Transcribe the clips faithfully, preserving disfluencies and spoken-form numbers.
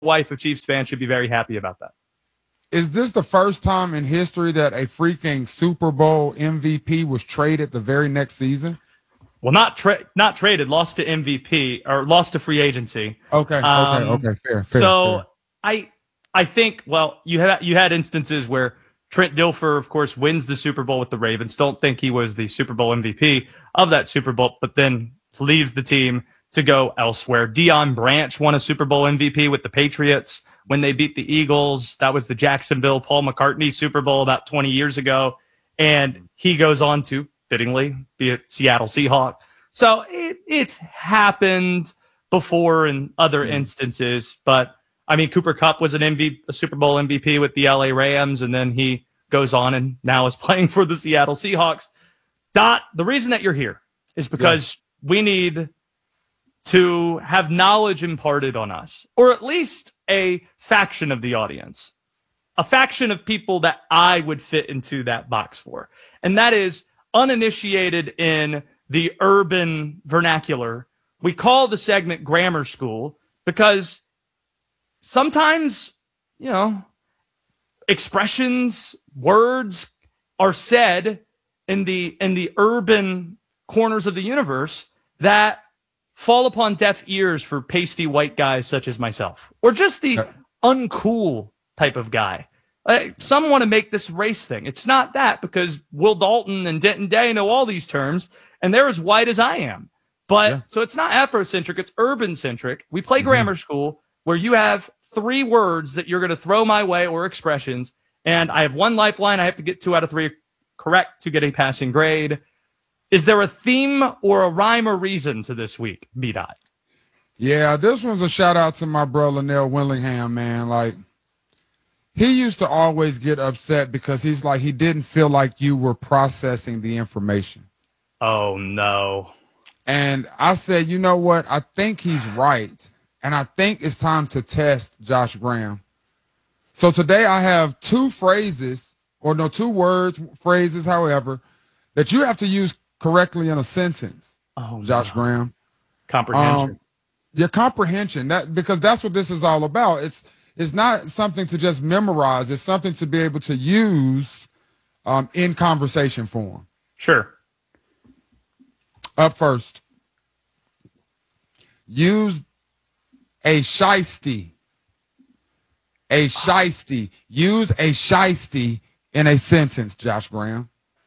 wife of Chiefs fans should be very happy about that. Is this the first time in history that a freaking Super Bowl M V P was traded the very next season? Well, not tra- not traded, lost to M V P or lost to free agency. Okay, okay, um, okay, fair, fair. So fair. I I think well, you had you had instances where Trent Dilfer, of course, wins the Super Bowl with the Ravens. Don't think he was the Super Bowl M V P of that Super Bowl, but then leaves the team to go elsewhere. Deion Branch won a Super Bowl M V P with the Patriots when they beat the Eagles. That was the Jacksonville Paul McCartney Super Bowl about twenty years ago. And he goes on to, fittingly, be a Seattle Seahawk. So it, it's happened before in other mm. instances. But, I mean, Cooper Kupp was an M V P, a Super Bowl M V P with the L A Rams, and then he goes on and now is playing for the Seattle Seahawks. Dot, the reason that you're here is because yeah. we need to have knowledge imparted on us, or at least a faction of the audience, a faction of people that I would fit into that box for. And that is uninitiated in the urban vernacular. We call the segment Grammar School because sometimes, you know, expressions, words are said in the in the urban corners of the universe that fall upon deaf ears for pasty white guys such as myself, or just the uncool type of guy. Uh, some want to make this race thing. It's not that, because Will Dalton and Denton Day know all these terms, and they're as white as I am. But yeah. So it's not Afrocentric, it's urban-centric. We play mm-hmm. Grammar School, where you have three words that you're going to throw my way, or expressions, and I have one lifeline. I have to get two out of three correct to get a passing grade. Is there a theme or a rhyme or reason to this week, B-Dot? Yeah, this one's a shout out to my brother Linnell Willingham, man. Like, he used to always get upset because he's like, he didn't feel like you were processing the information. Oh, no. And I said, you know what? I think he's right. And I think it's time to test Josh Graham. So today I have two phrases, or no, two words, phrases, however, that you have to use correctly in a sentence. Oh, Josh no. Graham. Comprehension. Um, your comprehension, that because that's what this is all about. It's it's not something to just memorize. It's something to be able to use um, in conversation form. Sure. Up first, use a shiesty. A shiesty. Use a shiesty in a sentence, Josh Graham.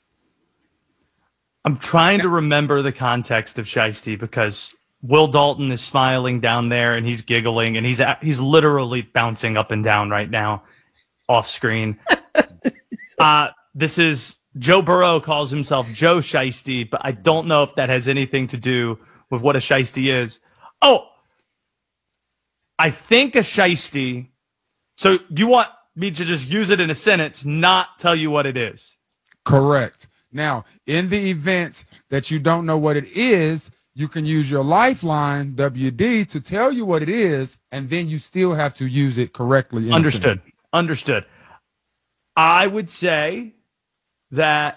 I'm trying to remember the context of shiesty because Will Dalton is smiling down there and he's giggling and he's he's literally bouncing up and down right now off screen. uh, this is Joe Burrow calls himself Joe Shiesty, but I don't know if that has anything to do with what a shiesty is. Oh, I think a shiesty. So you want me to just use it in a sentence, not tell you what it is? Correct. Now, in the event that you don't know what it is, you can use your lifeline, W D, to tell you what it is, and then you still have to use it correctly. Understood. Understood. I would say that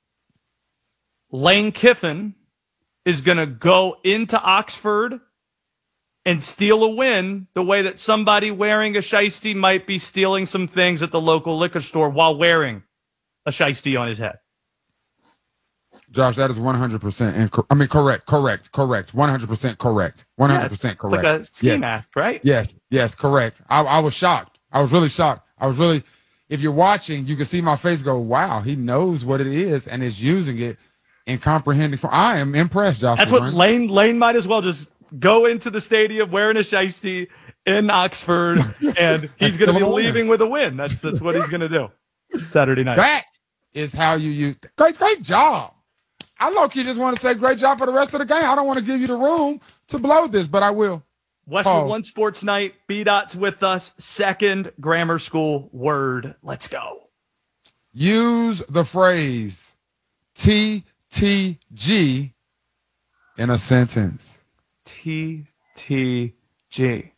Lane Kiffin is going to go into Oxford and steal a win the way that somebody wearing a shiesty might be stealing some things at the local liquor store while wearing a shiesty on his head. Josh, that is one hundred percent incorrect. I mean, correct, correct, correct. one hundred percent correct. one hundred percent yeah, correct. It's like a ski yes. mask, right? Yes, yes, correct. I, I was shocked. I was really shocked. I was really, if you're watching, you can see my face go, wow, he knows what it is and is using it in comprehending. I am impressed, Josh. That's what Lane, Lane might as well just go into the stadium wearing a shiesty in Oxford, and he's going to be leaving with a win. That's, that's what he's going to do Saturday night. That is how you use – great, great job. I low-key just want to say great job for the rest of the game. I don't want to give you the room to blow this, but I will. Westwood Pause. One Sports Night. B-Dot's with us. Second grammar school word. Let's go. Use the phrase T T G in a sentence. T T G.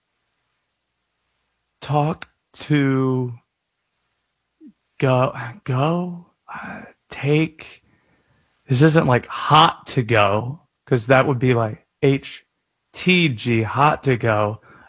Talk to go. Go. Uh, take. This isn't like hot to go, because that would be like H T G, hot to go.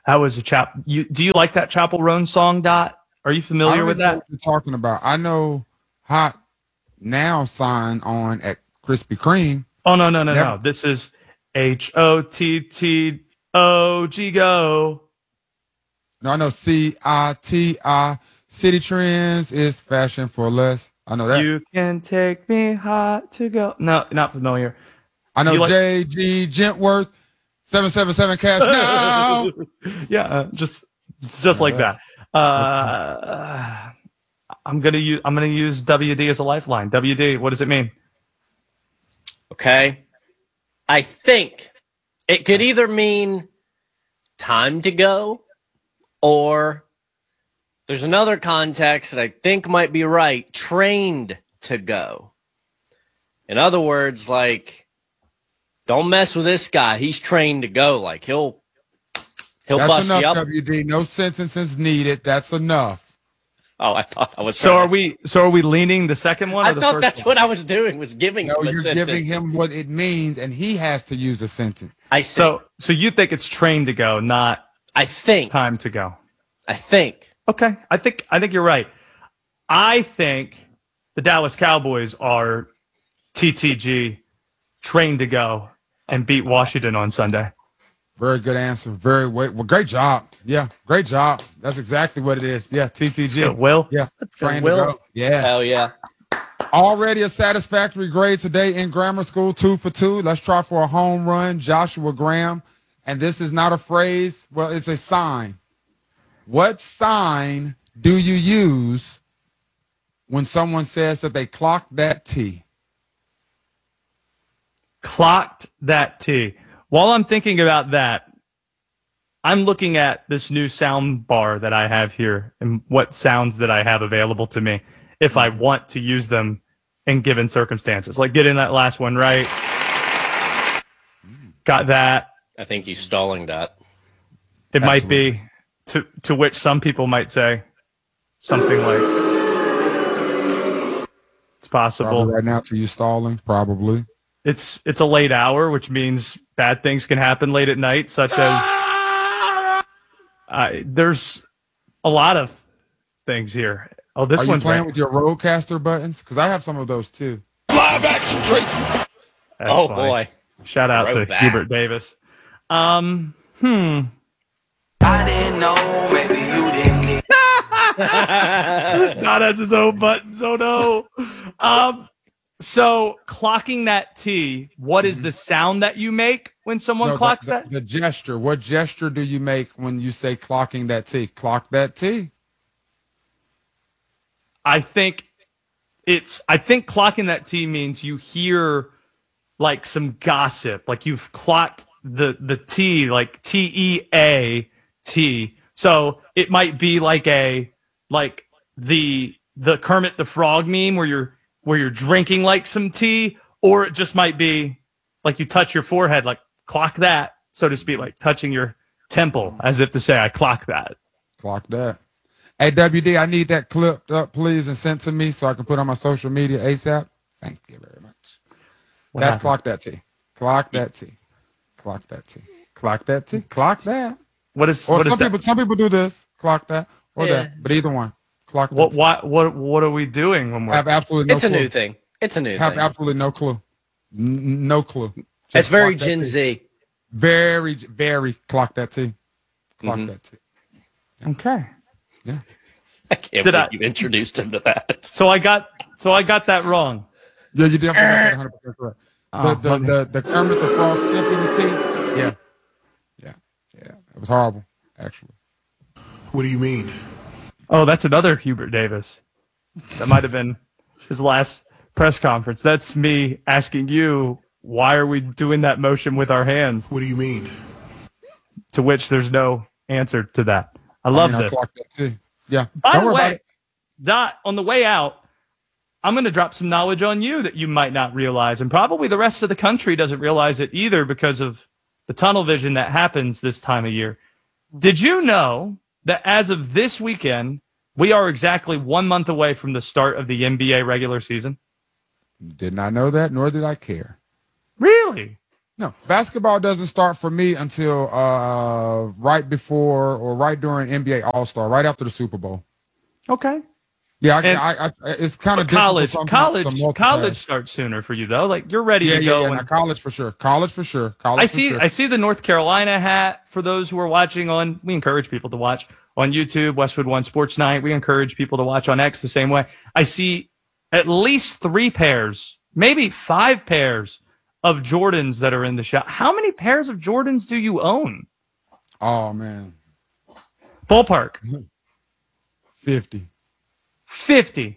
That was a chap. You do you like that Chapel Roan song, Dot? Are you I familiar don't with even know that? what you're talking about. I know Hot now sign on at Krispy Kreme. Oh no no no Never- no! This is H O T T O G go. No, I know C I T I. City Trends is fashion for less. I know that. You can take me hot to go. No, not familiar. I do know you like- J G Gentworth, seven seven seven cash now. yeah, uh, just just like Yeah. that. Uh, I'm gonna use I'm gonna use W D as a lifeline. W D, what does it mean? Okay. I think it could either mean time to go, or there's another context that I think might be right, trained to go. In other words, like, don't mess with this guy. He's trained to go. Like, he'll he'll That's bust enough, you up. W D. No sentences needed. That's enough. Oh, I thought I was. So trying are to- we? So are we leaning the second one? Or I the thought first that's one? what I was doing, was giving No, him a you're sentence. giving him what it means, and he has to use a sentence. I see. So so you think it's train to go, not I think. time to go? I think. Okay, I think I think you're right. I think the Dallas Cowboys are T T G, trained to go and beat Washington on Sunday. Very good answer. Very well. well great job. Yeah, great job. That's exactly what it is. Yeah, T T G. Good, Will. Yeah, train to Will. go. Yeah. Hell yeah. Already a satisfactory grade today in grammar school, two for two. Let's try for a home run, Joshua Graham. And this is not a phrase. Well, it's a sign. What sign do you use when someone says that they clocked that T? Clocked that T. While I'm thinking about that, I'm looking at this new sound bar that I have here and what sounds that I have available to me if I want to use them in given circumstances. Like getting that last one right. Got that. I think he's stalling that. It might be to to which some people might say something like it's possible. Probably right now to you stalling, probably. It's it's a late hour, which means bad things can happen late at night, such as uh, there's a lot of things here. Oh, this Are you one's playing right. with your Roadcaster buttons? Because I have some of those too. That's oh, funny. boy. Shout out to Throwback. Hubert Davis. Um, hmm. I didn't know, maybe you didn't need. Todd has his own buttons. Oh no. Um, so clocking that T, what is the sound that you make when someone No, clocks the, that? the, the gesture. What gesture do you make when you say clocking that T? Clock that T. I think it's I think clocking that T means you hear like some gossip, like you've clocked the the T, like T E A T. So it might be like a like the the Kermit the Frog meme where you're where you're drinking like some tea, or it just might be like you touch your forehead, like clock that, so to speak, like touching your temple as if to say I clock that. Clock that. Hey, W D, I need that clipped up, please, and sent to me so I can put on my social media ASAP. Thank you very much. What That's happened? clock that T. Clock that T. Clock that T. Clock that T. Clock that. What is Or what is some that? people, some people do this. Clock that or Yeah. that, but either one. Clock that. What what what what are we doing when we're Have absolutely no It's a clue. new thing. It's a new Have thing. absolutely no clue. N- no clue. Just It's very clock that Gen T. Z. Very, very clock that T. Clock Mhm. that T. okay? I can't Did believe I- you introduced him to that. So I got so I got that wrong. Yeah, you definitely got that one hundred percent correct. Oh, the, the, let me- the, the Kermit the Frog Symphony T. Yeah. Yeah. Yeah. It was horrible, actually. What do you mean? oh, that's another Hubert Davis. That might have been his last press conference. That's me asking you, why are we doing that motion with our hands? What do you mean? To which there's no answer to that. I love I mean, I this. clocked that T. Yeah. By Don't the worry about way, it. Dot, on the way out, I'm going to drop some knowledge on you that you might not realize, and probably the rest of the country doesn't realize it either because of the tunnel vision that happens this time of year. Did you know that as of this weekend, we are exactly one month away from the start of the N B A regular season? Did not know that, nor did I care. Really? No, basketball doesn't start for me until uh, right before or right during N B A All-Star, right after the Super Bowl. Okay. Yeah, I, And- I, I, it's kind of college, difficult college, sometimes to multitask. college starts sooner for you though. Like you're ready Yeah, to yeah, go. yeah. and- No, college for sure. College for sure. College I for see. sure. I see the North Carolina hat for those who are watching on. We encourage people to watch on YouTube, Westwood One Sports Night. We encourage people to watch on X the same way. I see at least three pairs, maybe five pairs of Jordans that are in the shop. How many pairs of Jordans do you own? Oh man, Ballpark. fifty. fifty.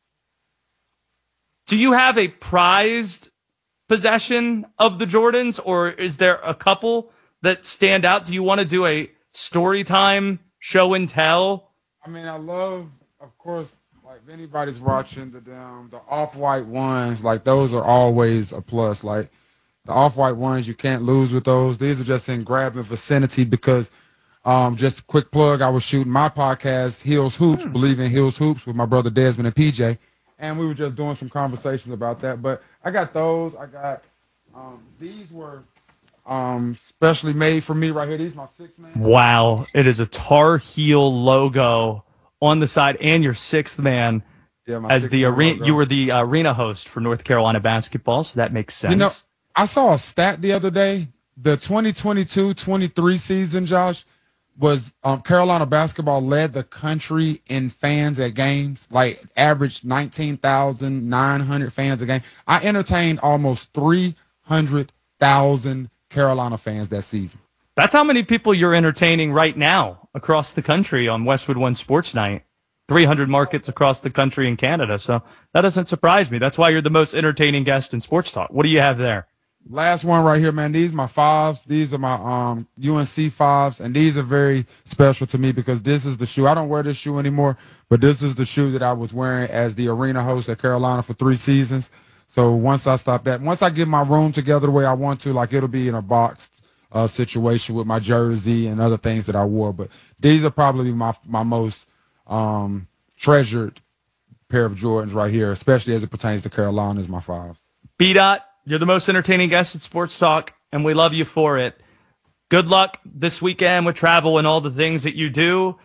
Do you have a prized possession of the Jordans, or is there a couple that stand out? Do you want to do a story time show and tell? I mean, I love, of course, like if anybody's watching the um, the off-white ones, like those are always a plus. Like the off-white ones, you can't lose with those. These are just in grabbing vicinity because, um, just a quick plug, I was shooting my podcast, Heels Hoops, hmm. Believe in Heels Hoops, with my brother Desmond and P J. And we were just doing some conversations about that. But I got those. I got um, these were um, specially made for me right here. These are my six man. Wow. It is a Tar Heel logo on the side and your sixth man yeah, my as the arena. logo. You were the arena host for North Carolina basketball, so that makes sense. You know, I saw a stat the other day. The twenty twenty-two twenty-three season, Josh, was um, Carolina basketball led the country in fans at games, like averaged nineteen thousand nine hundred fans a game. I entertained almost three hundred thousand Carolina fans that season. That's how many people you're entertaining right now across the country on Westwood One Sports Night. three hundred markets across the country in Canada. So that doesn't surprise me. That's why you're the most entertaining guest in sports talk. What do you have there? Last one right here, man. These are my fives. These are my um U N C fives, and these are very special to me because this is the shoe. I don't wear this shoe anymore, but this is the shoe that I was wearing as the arena host at Carolina for three seasons. So once I stop that, once I get my room together the way I want to, like it'll be in a boxed uh, situation with my jersey and other things that I wore. But these are probably my my most um, treasured pair of Jordans right here, especially as it pertains to Carolina, is my fives. B-Dot. You're the most entertaining guest at Sports Talk, and we love you for it. Good luck this weekend with travel and all the things that you do.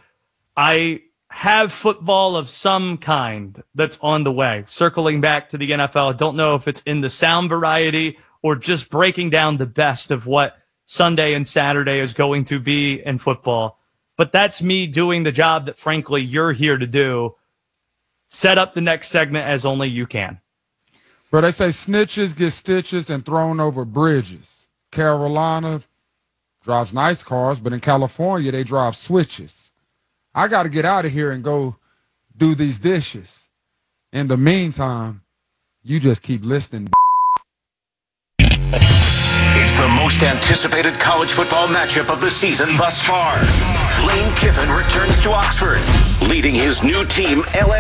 I have football of some kind that's on the way. Circling back to the N F L, I don't know if it's in the sound variety or just breaking down the best of what Sunday and Saturday is going to be in football. But that's me doing the job that, frankly, you're here to do. Set up the next segment as only you can. But they say snitches get stitches and thrown over bridges. Carolina drives nice cars, but in California, they drive switches. I got to get out of here and go do these dishes. In the meantime, you just keep listening. It's the most anticipated college football matchup of the season thus far. Lane Kiffin returns to Oxford, leading his new team, L S U.